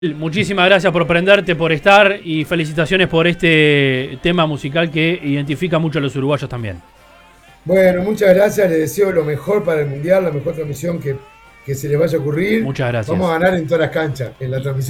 Muchísimas gracias por prenderte, por estar y felicitaciones por este tema musical que identifica mucho a los uruguayos también. Bueno, muchas gracias, les deseo lo mejor para el Mundial, la mejor transmisión que se les vaya a ocurrir. Muchas Vamos gracias. a ganar en todas las canchas, en la transmisión.